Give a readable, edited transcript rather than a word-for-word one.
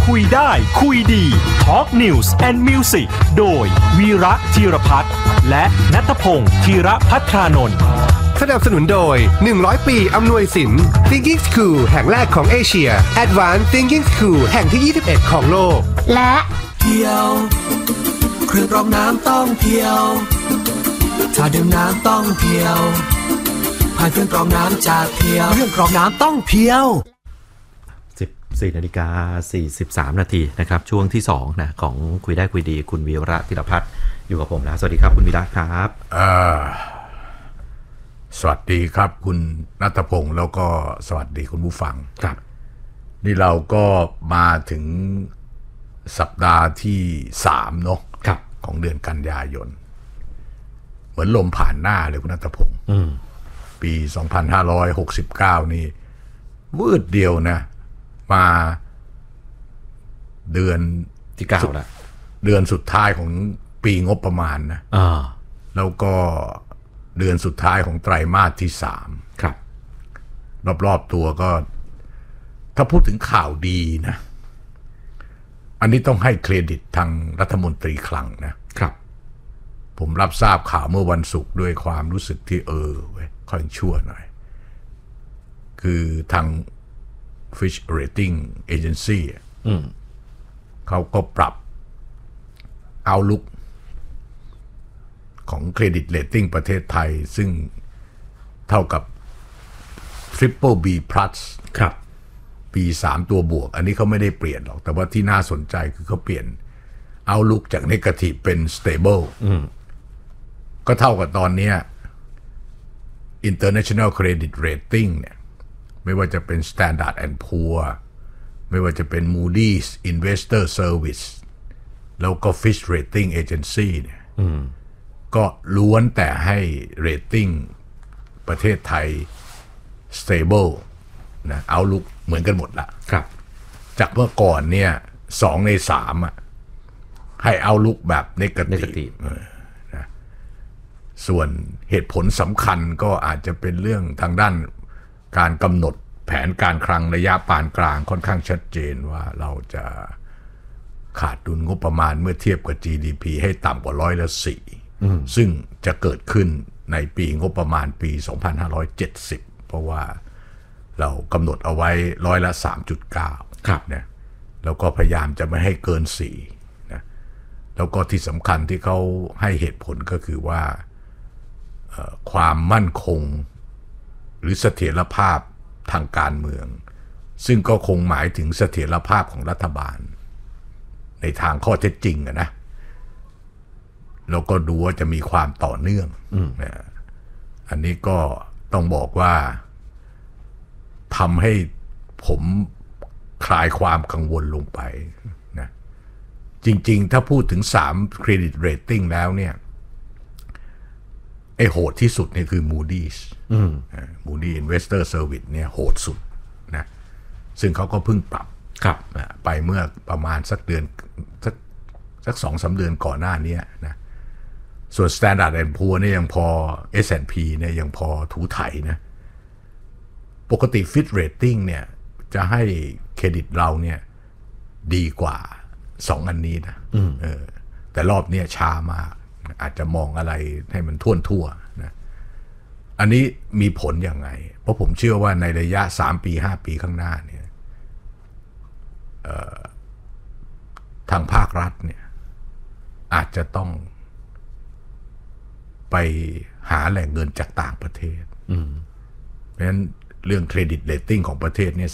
คุยได้คุยดี Talk News and Music โดยวีระธีรพัฒน์และณัฐพงศ์ธีระภัทรานนท์สนับสนุนโดย100ปีอำนวยสิน Thinking School แห่งแรกของเอเชีย Advanced Thinking School แห่งที่21ของโลกและเพียวเครื่องกรองน้ำต้องเพียวถ้าดื่มน้ำต้องเพียวผ่านเครื่องกรองน้ำจากเพียวเครื่องกรองน้ำต้องเพียว 14:43 นาทีนะครับช่วงที่2นะของคุยได้คุยดีคุณวีระธีรพัฒน์อยู่กับผมแล้วสวัสดีครับคุณวีระครับสวัสดีครับคุณณัฐพงศ์แล้วก็สวัสดีคุณผู้ฟังครับนี่เราก็มาถึงสัปดาห์ที่3เนาะของเดือนกันยายนเหมือนลมผ่านหน้าเลยคุณณัฐพงศ์ปี2569นี่วืดเดียวนะมาเดือนที่9แล้วเดือนสุดท้ายของปีงบประมาณนะแล้วก็เดือนสุดท้ายของไตรมาสที่3 ครับรอบๆตัวก็ถ้าพูดถึงข่าวดีนะอันนี้ต้องให้เครดิตทางรัฐมนตรีคลังนะครับผมรับทราบข่าวเมื่อวันศุกร์ด้วยความรู้สึกที่ค่อยชั่วหน่อยคือทาง Fitch Rating Agency เขาก็ปรับ Outlook ของเครดิตเรตติ้งประเทศไทยซึ่งเท่ากับ Triple B Plus ครับปี3ตัวบวกอันนี้เขาไม่ได้เปลี่ยนหรอกแต่ว่าที่น่าสนใจคือเขาเปลี่ยน Outlook จาก Negative เป็น Stable ก็เท่ากับตอนนี้ International Credit Rating เนี่ยไม่ว่าจะเป็น Standard and Poor ไม่ว่าจะเป็น Moody's Investor Service แล้วก็ Fitch Rating Agency เนี่ยก็ล้วนแต่ให้เรตติ้งประเทศไทย stable นะ outlook เหมือนกันหมดละครับจากเมื่อก่อนเนี่ย2 ใน 3ให้ outlook แบบ negative นะส่วนเหตุผลสำคัญก็อาจจะเป็นเรื่องทางด้านการกำหนดแผนการคลังระยะปานกลางค่อนข้างชัดเจนว่าเราจะขาดดุลงบประมาณเมื่อเทียบกับ GDP ให้ต่ำกว่า4%ซึ่งจะเกิดขึ้นในปีงบประมาณปี2570เพราะว่าเรากำหนดเอาไว้3.9% ครับนะแล้วก็พยายามจะไม่ให้เกิน4นะแล้วก็ที่สำคัญที่เขาให้เหตุผลก็คือว่าความมั่นคงหรือเสถียรภาพทางการเมืองซึ่งก็คงหมายถึงเสถียรภาพของรัฐบาลในทางข้อเท็จจริงนะแล้วก็ดูว่าจะมีความต่อเนื่องอันนี้ก็ต้องบอกว่าทำให้ผมคลายความกังวลลงไปนะจริงๆถ้าพูดถึง3 Credit Rating แล้วเนี่ยไอ้โหดที่สุดเนี่ยคือ Moody's Moody's Investor Service เนี่ยโหดสุดนะซึ่งเขาก็เพิ่งปรับไปเมื่อประมาณสักเดือนสัก 2-3 เดือนก่อนหน้านี้นะส่วน Standard and Poor เนี่ยยังพอ S&P เนี่ยยังพอถูไถนะปกติ Fitch Rating เนี่ยจะให้เครดิตเราเนี่ยดีกว่า2อันนี้นะแต่รอบนี้ช้ามากอาจจะมองอะไรให้มันทั่วนะอันนี้มีผลยังไงเพราะผมเชื่อว่าในระยะ3 ปี 5 ปีข้างหน้าเนี่ยทางภาครัฐเนี่ยอาจจะต้องไปหาแหล่งเงินจากต่างประเทศเพราะฉะนั้นเรื่องเครดิตเรตติ้งของประเทศเนี่ย